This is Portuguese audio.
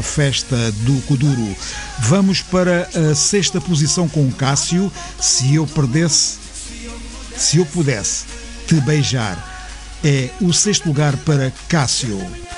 uma festa do Kuduro. Vamos para a sexta posição com Cássio, Se Eu Pudesse Te Beijar. É o sexto lugar para Cássio.